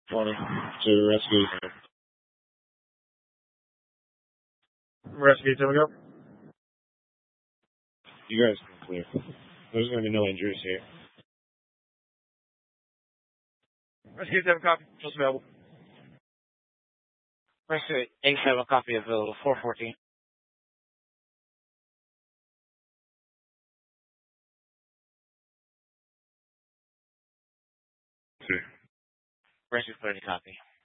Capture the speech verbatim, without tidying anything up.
twenty to rescue. Rescue, ten we go. You guys can clear. There's going to be no injuries here. Rescue seven copy. Just available. Rescue eight seven copy available. four fourteen. Two. Rescue thirty copy.